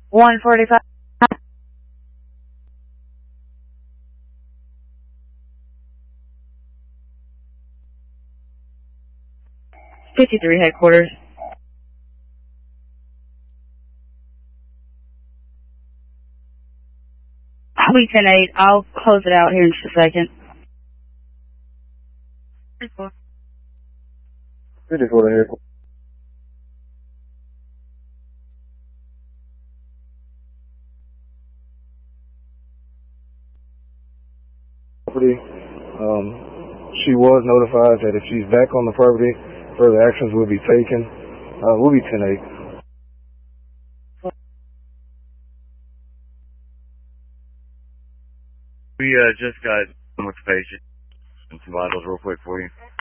145. 53 headquarters. I'll be 10-8. I'll close it out here in just a second. 54 here. She was notified that if she's back on the property, further actions will be taken. We'll be 10-8. We just got with the patient and some vitals real quick for you.